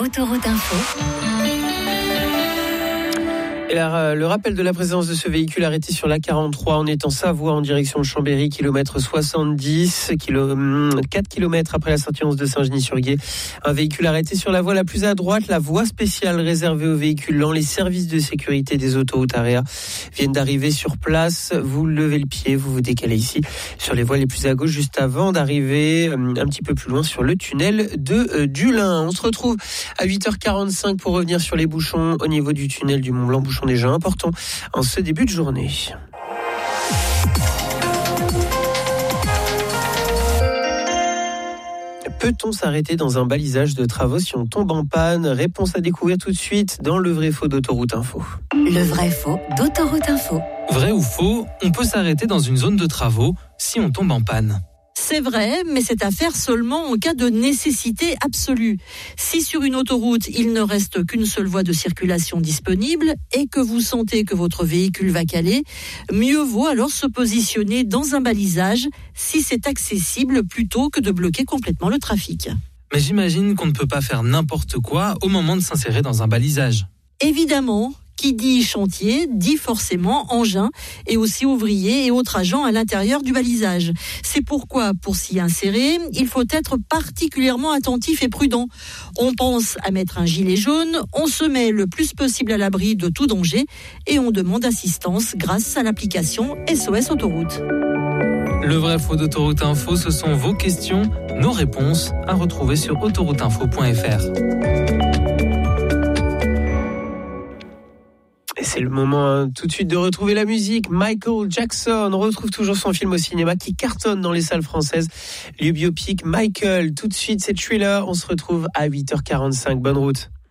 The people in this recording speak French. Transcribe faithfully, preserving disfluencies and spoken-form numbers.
Autoroute Info. Et là, le rappel de la présence de ce véhicule arrêté sur l'A quarante-trois, on est en Savoie en direction de Chambéry, kilomètre soixante-dix, quatre kilomètres après la sortie onze de Saint-Genis-sur-Guiers. Un véhicule arrêté sur la voie la plus à droite, la voie spéciale réservée aux véhicules lents. Les services de sécurité des autoroutes Area viennent d'arriver sur place. Vous levez le pied, vous vous décalez ici sur les voies les plus à gauche, juste avant d'arriver un petit peu plus loin sur le tunnel de Dulin. On se retrouve à huit heures quarante-cinq pour revenir sur les bouchons au niveau du tunnel du Mont-Blanc. Bouchons déjà importants en ce début de journée. Peut-on s'arrêter dans un balisage de travaux si on tombe en panne ? Réponse à découvrir tout de suite dans le vrai faux d'Autoroute Info. Le vrai faux d'Autoroute Info. Vrai ou faux, on peut s'arrêter dans une zone de travaux si on tombe en panne. C'est vrai, mais c'est à faire seulement en cas de nécessité absolue. Si sur une autoroute, il ne reste qu'une seule voie de circulation disponible et que vous sentez que votre véhicule va caler, mieux vaut alors se positionner dans un balisage si c'est accessible plutôt que de bloquer complètement le trafic. Mais j'imagine qu'on ne peut pas faire n'importe quoi au moment de s'insérer dans un balisage. Évidemment. Qui dit chantier, dit forcément engin et aussi ouvriers et autres agents à l'intérieur du balisage. C'est pourquoi, pour s'y insérer, il faut être particulièrement attentif et prudent. On pense à mettre un gilet jaune, on se met le plus possible à l'abri de tout danger et on demande assistance grâce à l'application S O S Autoroute. Le vrai faux d'Autoroute Info, ce sont vos questions, nos réponses à retrouver sur autoroute info point f r. Et c'est le moment hein, tout de suite de retrouver la musique. Michael Jackson, on retrouve toujours son film au cinéma qui cartonne dans les salles françaises. Le biopic Michael, tout de suite c'est Thriller, on se retrouve à huit heures quarante-cinq, bonne route.